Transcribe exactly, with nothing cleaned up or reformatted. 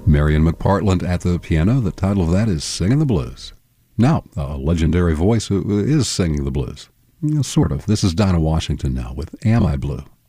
Marion McPartland at the piano. The title of that is Singing the Blues. Now, a legendary voice who is singing the blues. You know, sort of. This is Dinah Washington now with Am I Blue?